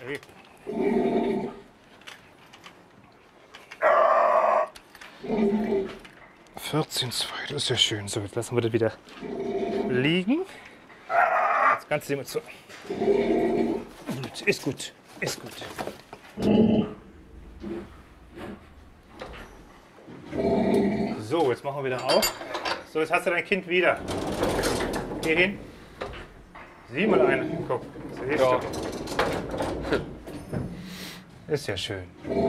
Hey. 14,2, das ist ja schön. So, jetzt lassen wir das wieder liegen. Das Ganze nehmen wir zu. Ist gut, ist gut. So, jetzt machen wir wieder auf. So, jetzt hast du dein Kind wieder. Geh hin. Sieh mal einen. Guck, siehst du. Ist ja schön.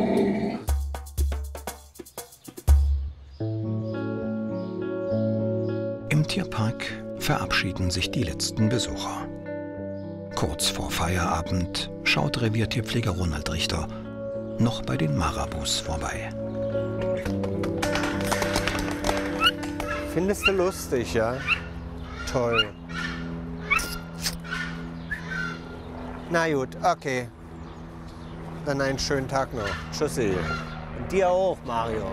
Im Tierpark verabschieden sich die letzten Besucher. Kurz vor Feierabend schaut Reviertierpfleger Ronald Richter noch bei den Marabus vorbei. Findest du lustig, ja? Toll. Na gut, okay. Dann einen schönen Tag noch. Tschüssi. Und dir auch, Mario.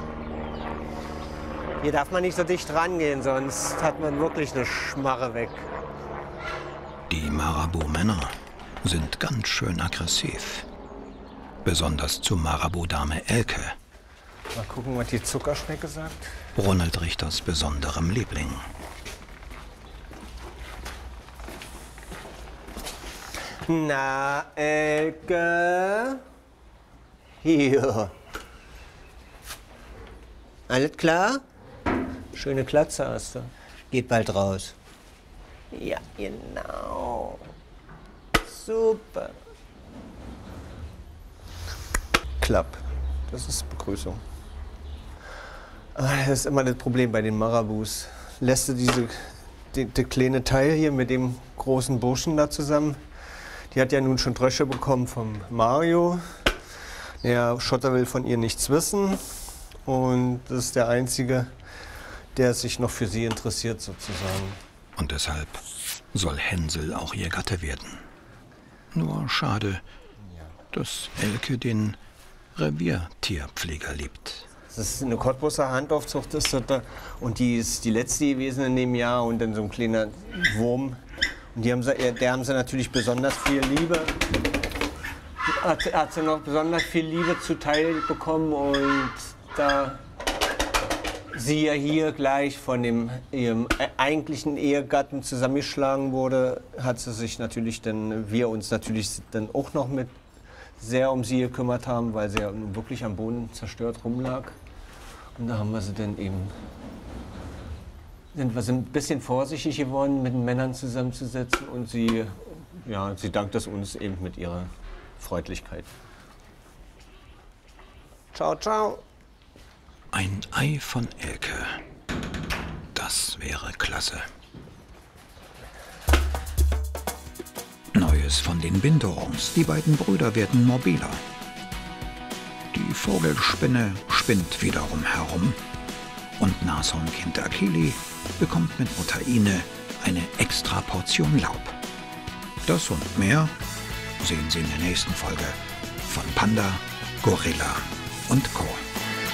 Hier darf man nicht so dicht rangehen, sonst hat man wirklich eine Schmarre weg. Die Marabu-Männer sind ganz schön aggressiv. Besonders zu Marabu-Dame Elke, Mal gucken, was die Zuckerschnecke sagt. Ronald Richters besonderem Liebling. Na, Elke? Hier. Alles klar? Schöne Klatze hast du. Geht bald raus. Ja, genau. Super. Klapp. Das ist Begrüßung. Aber das ist immer das Problem bei den Marabus. Lässt du die kleine Teil hier mit dem großen Burschen da zusammen? Die hat ja nun schon Drösche bekommen vom Mario. Der Schotter will von ihr nichts wissen. Und das ist der Einzige, der sich noch für sie interessiert, sozusagen. Und deshalb soll Hänsel auch ihr Gatte werden. Nur schade, dass Elke den Reviertierpfleger liebt. Das ist eine Cottbuser Handaufzucht, ist das da. Und die ist die letzte gewesen in dem Jahr und dann so ein kleiner Wurm. Und der haben sie natürlich besonders viel Liebe. Hat sie noch besonders viel Liebe zuteil bekommen und da sie ja hier gleich von ihrem eigentlichen Ehegatten zusammengeschlagen wurde, hat sie sich natürlich wir uns natürlich dann auch noch mit sehr um sie gekümmert haben, weil sie ja wirklich am Boden zerstört rumlag. Und da haben wir sie dann eben, sind wir ein bisschen vorsichtig geworden, mit den Männern zusammenzusetzen und sie dankt es uns eben mit ihrer Freundlichkeit. Ciao, ciao. Ein Ei von Elke. Das wäre klasse. Neues von den Bindorms. Die beiden Brüder werden mobiler. Die Vogelspinne spinnt wiederum herum. Und Nashornkind Akili bekommt mit Mutter Ine eine extra Portion Laub. Das und mehr sehen Sie in der nächsten Folge von Panda, Gorilla und Co.